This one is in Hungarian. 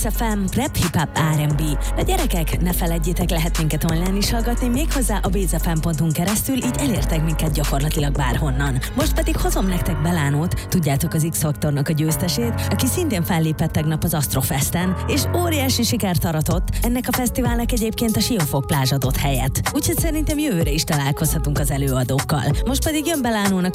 FM, rap, hip-hop, R&B. De gyerekek, ne feledjétek, lehet minket online is hallgatni, méghozzá a bizfm.hu-n keresztül, így elértek minket gyakorlatilag bárhonnan. Most pedig hozom nektek Belánót, tudjátok, az X-Faktornak a győztesét, aki szintén fellépett tegnap az Astrofesten, és óriási sikert aratott. Ennek a fesztiválnak egyébként a Siófok plázs adott helyet. Úgyhogy szerintem jövőre is találkozhatunk az előadókkal. Most pedig jön Belánónak